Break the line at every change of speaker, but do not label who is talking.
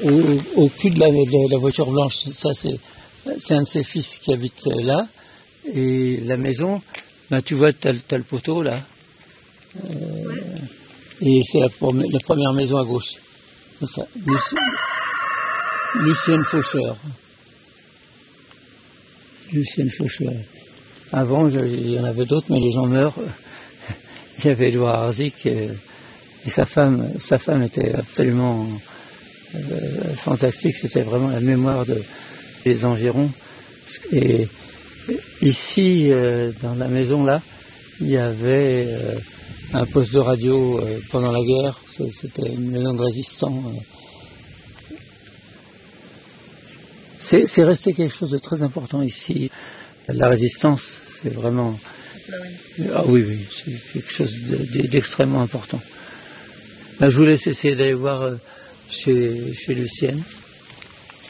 au cul de la voiture blanche. Ça, c'est un de ses fils qui habite là. Et la maison, ben, tu vois, t'as le poteau là. Et c'est la première maison à gauche. C'est ça. Lucienne Faucheur. Lucienne Faucheur. Avant, il y en avait d'autres, mais les gens meurent. Il y avait Édouard Harzik et sa femme était absolument fantastique. C'était vraiment la mémoire des environs. Et ici, dans la maison là, il y avait un poste de radio pendant la guerre. C'était une maison de résistants. C'est resté quelque chose de très important ici. La résistance, c'est vraiment... Ah oui, c'est quelque chose d'extrêmement important. Là, je vous laisse essayer d'aller voir chez Lucienne.